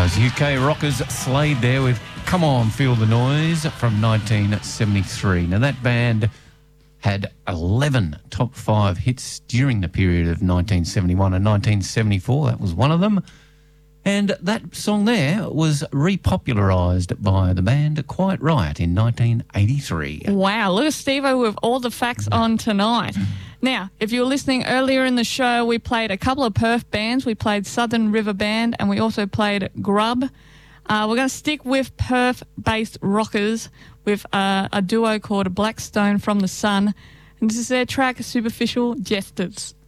Those UK rockers Slade there with Come On, Feel the Noise from 1973. Now, that band had 11 top 5 hits during the period of 1971 and 1974. That was one of them. And that song there was repopularised by the band Quiet Riot in 1983. Wow, look at Steve-O with all the facts on tonight. Now, if you were listening earlier in the show, we played a couple of Perth bands. We played Southern River Band and we also played Grub. We're going to stick with Perth-based rockers with a duo called Blackstone from the Sun. And this is their track, Superficial Jesters.